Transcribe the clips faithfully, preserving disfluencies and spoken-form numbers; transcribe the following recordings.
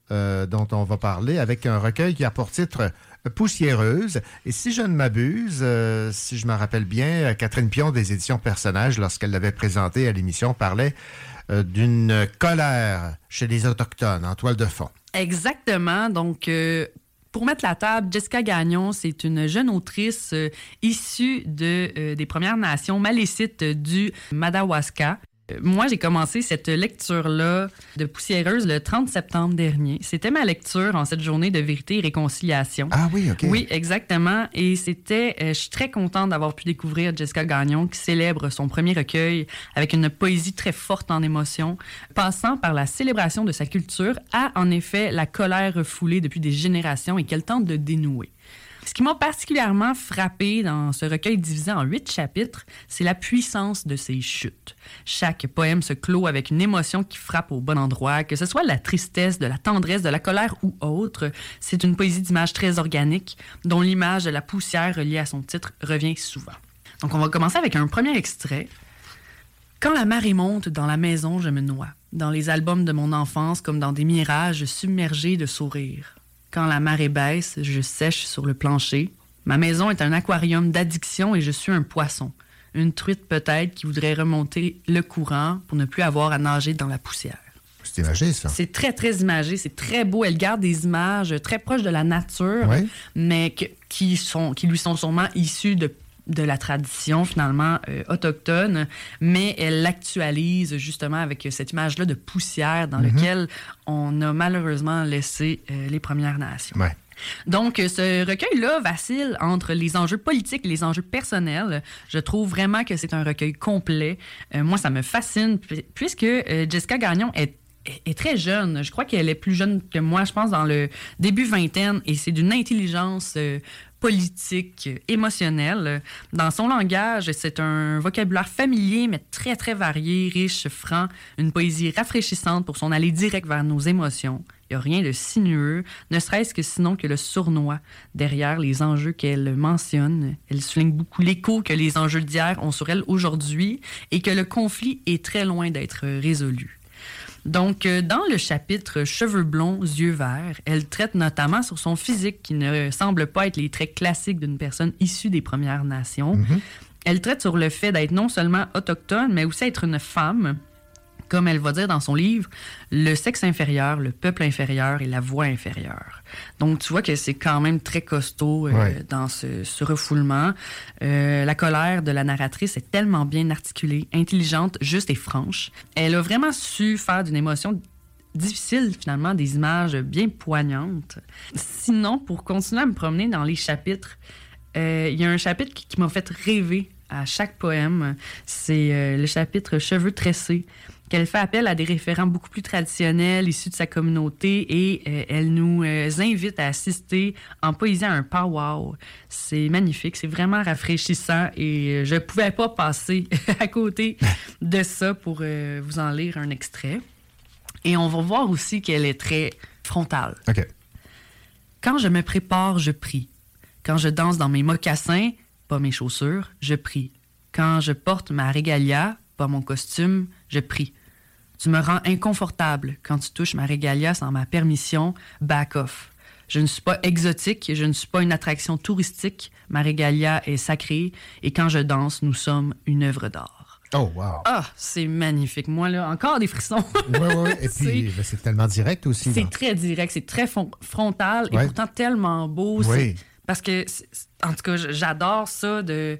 euh, dont on va parler avec un recueil qui a pour titre Poussiéreuse. Et si je ne m'abuse, euh, si je me rappelle bien, Catherine Pion des éditions Personnages, lorsqu'elle l'avait présenté à l'émission, parlait euh, d'une colère chez les Autochtones en toile de fond. Exactement. Donc, euh, pour mettre la table, Jessica Gagnon, c'est une jeune autrice euh, issue de, euh, des Premières Nations malécites du Madawaska. Moi, j'ai commencé cette lecture-là de Poussiéreuse le trente septembre dernier. C'était ma lecture en cette journée de vérité et réconciliation. Ah oui, OK. Oui, exactement. Et c'était... Euh, je suis très contente d'avoir pu découvrir Jessica Gagnon qui célèbre son premier recueil avec une poésie très forte en émotion, passant par la célébration de sa culture à, en effet, la colère refoulée depuis des générations et qu'elle tente de dénouer. Ce qui m'a particulièrement frappé dans ce recueil divisé en huit chapitres, c'est la puissance de ses chutes. Chaque poème se clôt avec une émotion qui frappe au bon endroit, que ce soit de la tristesse, de la tendresse, de la colère ou autre. C'est une poésie d'images très organique, dont l'image de la poussière reliée à son titre revient souvent. Donc on va commencer avec un premier extrait. « Quand la marée monte, dans la maison, je me noie. Dans les albums de mon enfance, comme dans des mirages submergés de sourires. Quand la marée baisse, je sèche sur le plancher. Ma maison est un aquarium d'addiction et je suis un poisson. Une truite peut-être qui voudrait remonter le courant pour ne plus avoir à nager dans la poussière. » C'est imagé, ça. C'est très, très imagé. C'est très beau. Elle garde des images très proches de la nature, oui. mais que, qui, sont, qui lui sont sûrement issues de de la tradition, finalement, euh, autochtone, mais elle l'actualise justement avec cette image-là de poussière dans mm-hmm. laquelle on a malheureusement laissé euh, les Premières Nations. Ouais. Donc, ce recueil-là vacille entre les enjeux politiques et les enjeux personnels. Je trouve vraiment que c'est un recueil complet. Euh, moi, ça me fascine, puisque euh, Jessica Gagnon est est très jeune. Je crois qu'elle est plus jeune que moi, je pense, dans le début vingtaine, et c'est d'une intelligence euh, politique, émotionnelle. Dans son langage, c'est un vocabulaire familier, mais très, très varié, riche, franc, une poésie rafraîchissante pour s'en aller direct vers nos émotions. Il n'y a rien de sinueux, ne serait-ce que sinon que le sournois derrière les enjeux qu'elle mentionne. Elle souligne beaucoup l'écho que les enjeux d'hier ont sur elle aujourd'hui et que le conflit est très loin d'être résolu. Donc, dans le chapitre « Cheveux blonds, yeux verts », elle traite notamment sur son physique qui ne semble pas être les traits classiques d'une personne issue des Premières Nations. Mm-hmm. Elle traite sur le fait d'être non seulement autochtone, mais aussi être une femme, comme elle va dire dans son livre, le sexe inférieur, le peuple inférieur et la voix inférieure. Donc, tu vois que c'est quand même très costaud euh, ouais. dans ce, ce refoulement. Euh, la colère de la narratrice est tellement bien articulée, intelligente, juste et franche. Elle a vraiment su faire d'une émotion difficile, finalement, des images bien poignantes. Sinon, pour continuer à me promener dans les chapitres, euh, il y a un chapitre qui, qui m'a fait rêver à chaque poème. C'est euh, le chapitre « Cheveux tressés », qu'elle fait appel à des référents beaucoup plus traditionnels issus de sa communauté et euh, elle nous euh, invite à assister en poésie à un powwow. C'est magnifique, c'est vraiment rafraîchissant et euh, je ne pouvais pas passer à côté de ça pour euh, vous en lire un extrait. Et on va voir aussi qu'elle est très frontale. OK. Quand je me prépare, je prie. Quand je danse dans mes mocassins, pas mes chaussures, je prie. Quand je porte ma régalia, pas mon costume, je prie. Tu me rends inconfortable quand tu touches ma régalia sans ma permission, back off. Je ne suis pas exotique, je ne suis pas une attraction touristique, ma régalia est sacrée et quand je danse, nous sommes une œuvre d'art. Oh, wow! Ah, c'est magnifique. Moi, là, encore des frissons. Oui, oui, oui. Et puis, c'est, c'est tellement direct aussi. C'est donc. très direct, c'est très fon- frontal et ouais. pourtant tellement beau. Oui. C'est, parce que, c'est, en tout cas, j'adore ça de...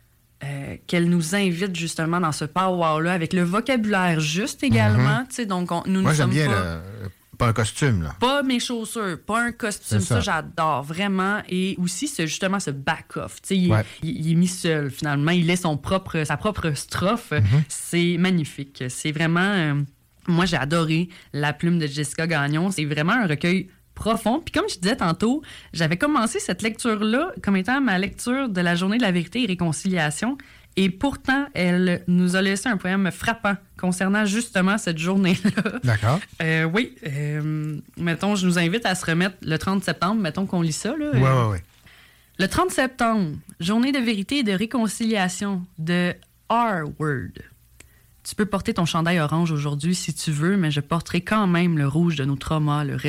Euh, qu'elle nous invite justement dans ce powwow-là avec le vocabulaire juste également. Mm-hmm. Donc, on, nous Moi, ne j'aime sommes bien pas... Le, pas un costume, là. Pas mes chaussures, pas un costume. Ça. ça, j'adore vraiment. Et aussi, ce, justement, ce back-off. Il, ouais. il, il est mis seul, finalement. Il est son propre, sa propre strophe. Mm-hmm. C'est magnifique. C'est vraiment... Euh, moi, j'ai adoré La plume de Jessica Gagnon. C'est vraiment un recueil profond. Puis comme je disais tantôt, j'avais commencé cette lecture-là comme étant ma lecture de la journée de la vérité et réconciliation. Et pourtant, elle nous a laissé un poème frappant concernant justement cette journée-là. D'accord. Euh, oui. Euh, mettons, je nous invite à se remettre le trente septembre. Mettons qu'on lit ça. Là. Oui, oui, oui. Le trente septembre, journée de vérité et de réconciliation de R-Word. Tu peux porter ton chandail orange aujourd'hui si tu veux, mais je porterai quand même le rouge de nos traumas, le